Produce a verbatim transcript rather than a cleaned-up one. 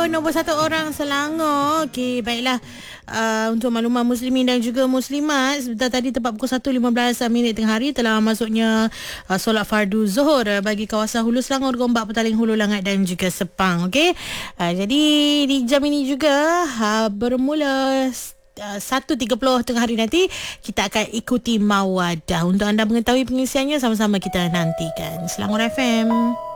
pun nombor satu orang Selangor. Okey, baiklah. Uh, untuk makluman muslimin dan juga muslimat, sebentar tadi tepat pukul satu lima belas minit tengah hari telah masuknya uh, solat fardu Zuhur uh, bagi kawasan Hulu Selangor, Gombak, Petaling, Hulu Langat dan juga Sepang. Okey. Uh, jadi di jam ini juga uh, bermula Uh, satu tiga puluh tengah hari nanti kita akan ikuti Mawadah. Untuk anda mengetahui pengisiannya, sama-sama kita nantikan. Selangor F M.